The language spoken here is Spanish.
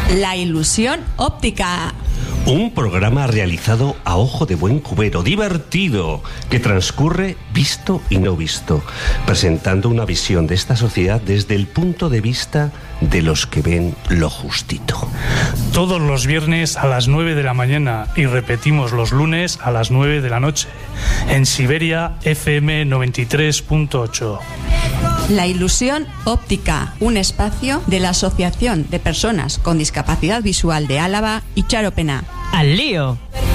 La ilusión óptica. Un programa realizado a ojo de buen cubero, divertido, que transcurre visto y no visto, presentando una visión de esta sociedad desde el punto de vista de los que ven lo justito. Todos los viernes a las 9 de la mañana y repetimos los lunes a las 9 de la noche, en Siberia FM 93.8. La ilusión óptica, un espacio de la Asociación de Personas con Discapacidad Visual de Álava y Charopena. ¡Al lío!